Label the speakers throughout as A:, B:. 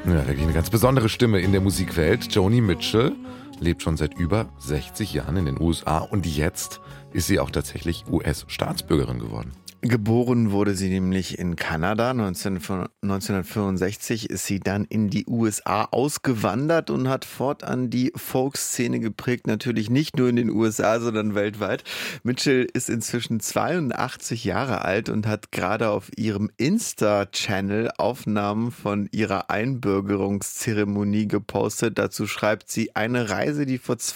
A: Ja, wirklich eine ganz besondere Stimme in der Musikwelt. Joni Mitchell lebt schon seit über 60 Jahren in den USA und jetzt ist sie auch tatsächlich US-Staatsbürgerin geworden.
B: Geboren wurde sie nämlich in Kanada. 1965 ist sie dann in die USA ausgewandert und hat fortan die Folkszene geprägt. Natürlich nicht nur in den USA, sondern weltweit. Mitchell ist inzwischen 82 Jahre alt und hat gerade auf ihrem Insta-Channel Aufnahmen von ihrer Einbürgerungszeremonie gepostet. Dazu schreibt sie: eine Reise, die vor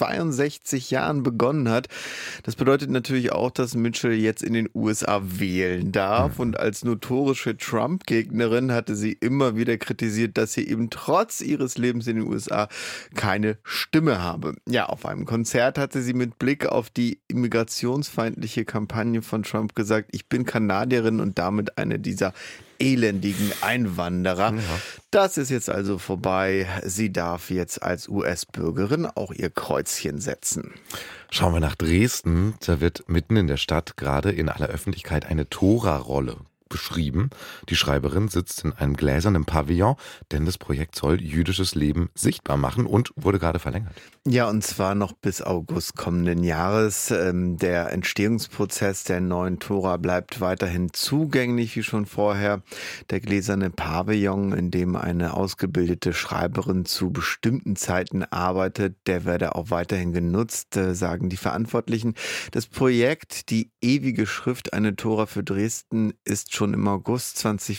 B: 62 Jahren begonnen hat. Das bedeutet natürlich auch, dass Mitchell jetzt in den USA wählen darf, und als notorische Trump-Gegnerin hatte sie immer wieder kritisiert, dass sie eben trotz ihres Lebens in den USA keine Stimme habe. Ja, auf einem Konzert hatte sie mit Blick auf die immigrationsfeindliche Kampagne von Trump gesagt: ich bin Kanadierin und damit eine dieser elendigen Einwanderer. Ja. Das ist jetzt also vorbei. Sie darf jetzt als US-Bürgerin auch ihr Kreuzchen setzen.
A: Schauen wir nach Dresden. Da wird mitten in der Stadt gerade in aller Öffentlichkeit eine Tora-Rolle beschrieben. Die Schreiberin sitzt in einem gläsernen Pavillon, denn das Projekt soll jüdisches Leben sichtbar machen und wurde gerade verlängert.
B: Ja, und zwar noch bis August kommenden Jahres. Der Entstehungsprozess der neuen Tora bleibt weiterhin zugänglich, wie schon vorher. Der gläserne Pavillon, in dem eine ausgebildete Schreiberin zu bestimmten Zeiten arbeitet, der werde auch weiterhin genutzt, sagen die Verantwortlichen. Das Projekt Die ewige Schrift, eine Tora für Dresden, ist schon im August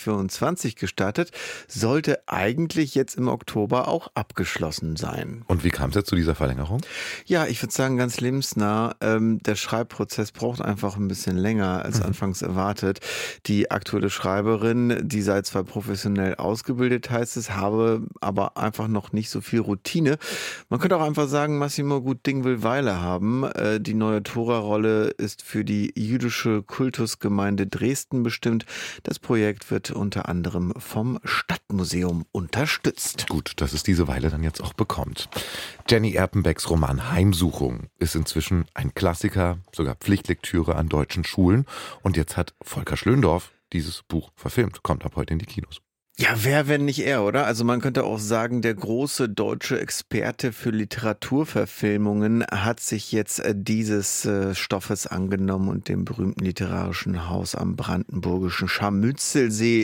B: 2024 gestartet, sollte eigentlich jetzt im Oktober auch abgeschlossen sein.
A: Und wie kam es jetzt zu dieser Verlängerung?
B: Ja, ich würde sagen, ganz lebensnah. Der Schreibprozess braucht einfach ein bisschen länger als anfangs erwartet. Die aktuelle Schreiberin, die sei zwar professionell ausgebildet, heißt es, habe aber einfach noch nicht so viel Routine. Man könnte auch einfach sagen, Massimo gut Ding will Weile haben. Die neue Tora-Rolle ist für die jüdische Kultusgemeinde Dresden bestimmt. Das Projekt wird unter anderem vom Stadtmuseum unterstützt.
A: Gut, dass es diese Weile dann jetzt auch bekommt. Jenny Erpenbecks Roman Heimsuchung ist inzwischen ein Klassiker, sogar Pflichtlektüre an deutschen Schulen. Und jetzt hat Volker Schlöndorff dieses Buch verfilmt, kommt ab heute in die Kinos.
B: Ja, wer, wenn nicht er, oder? Also man könnte auch sagen, der große deutsche Experte für Literaturverfilmungen hat sich jetzt dieses Stoffes angenommen und dem berühmten literarischen Haus am brandenburgischen Scharmützelsee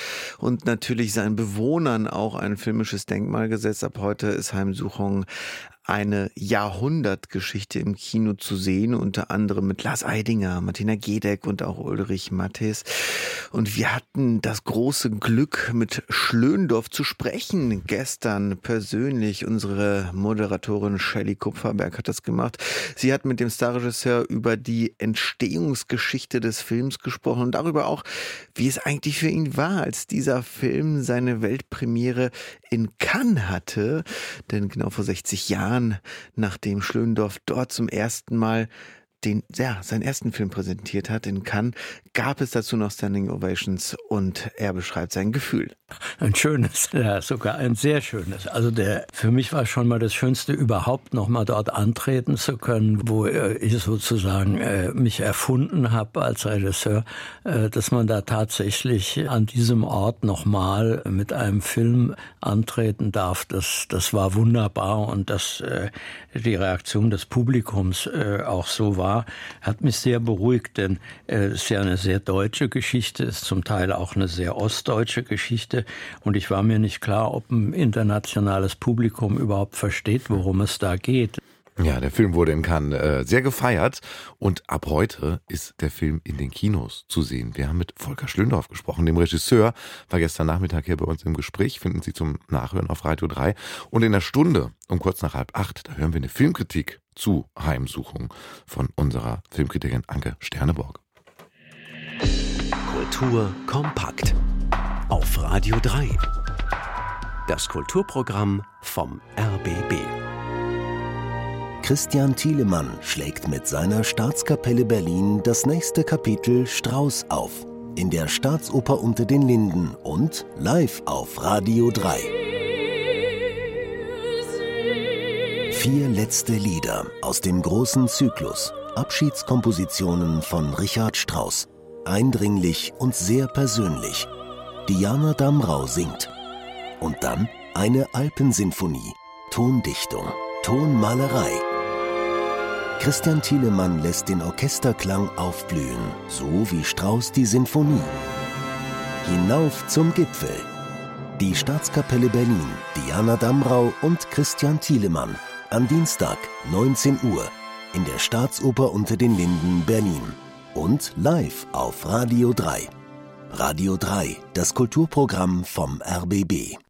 B: und natürlich seinen Bewohnern auch ein filmisches Denkmal gesetzt. Ab heute ist Heimsuchung eine Jahrhundertgeschichte im Kino zu sehen, unter anderem mit Lars Eidinger, Martina Gedeck und auch Ulrich Matthes. Und wir hatten das große Glück, mit Schlöndorff zu sprechen. Gestern persönlich, unsere Moderatorin Shelley Kupferberg hat das gemacht. Sie hat mit dem Starregisseur über die Entstehungsgeschichte des Films gesprochen und darüber auch, wie es eigentlich für ihn war, als dieser Film seine Weltpremiere in Cannes hatte. Denn genau vor 60 Jahren, nachdem Schlöndorff dort zum ersten Mal seinen ersten Film präsentiert hat in Cannes, gab es dazu noch Standing Ovations und er beschreibt sein Gefühl.
C: Ein schönes, ja, sogar ein sehr schönes. Also für mich war schon mal das Schönste überhaupt, noch mal dort antreten zu können, wo ich sozusagen mich erfunden habe als Regisseur, dass man da tatsächlich an diesem Ort noch mal mit einem Film antreten darf. Das war wunderbar, und dass die Reaktion des Publikums auch so war, hat mich sehr beruhigt, denn es ist ja eine sehr deutsche Geschichte, ist zum Teil auch eine sehr ostdeutsche Geschichte, und ich war mir nicht klar, ob ein internationales Publikum überhaupt versteht, worum es da geht.
A: Ja, der Film wurde in Cannes sehr gefeiert und ab heute ist der Film in den Kinos zu sehen. Wir haben mit Volker Schlöndorff gesprochen, dem Regisseur, war gestern Nachmittag hier bei uns im Gespräch, finden Sie zum Nachhören auf Radio 3. Und in der Stunde um kurz nach 7:30, da hören wir eine Filmkritik zu Heimsuchung von unserer Filmkritikerin Anke Sterneborg.
D: Kultur kompakt auf Radio 3. Das Kulturprogramm vom RBB.
E: Christian Thielemann schlägt mit seiner Staatskapelle Berlin das nächste Kapitel Strauß auf. In der Staatsoper Unter den Linden und live auf Radio 3. 4 letzte Lieder aus dem großen Zyklus. Abschiedskompositionen von Richard Strauss. Eindringlich und sehr persönlich. Diana Damrau singt. Und dann Eine Alpensinfonie. Tondichtung, Tonmalerei. Christian Thielemann lässt den Orchesterklang aufblühen, so wie Strauss die Sinfonie. Hinauf zum Gipfel. Die Staatskapelle Berlin, Diana Damrau und Christian Thielemann. Am Dienstag, 19 Uhr, in der Staatsoper unter den Linden, Berlin. Und live auf Radio 3. Radio 3, das Kulturprogramm vom RBB.